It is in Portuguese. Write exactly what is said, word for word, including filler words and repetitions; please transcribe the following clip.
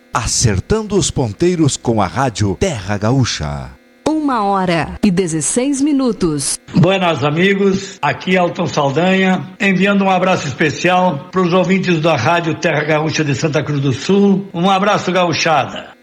acertando os ponteiros com a rádio Terra Gaúcha. Uma hora e dezesseis minutos. Buenas amigos, aqui é Alton Saldanha, enviando um abraço especial para os ouvintes da rádio Terra Gaúcha de Santa Cruz do Sul. Um abraço, gauchada.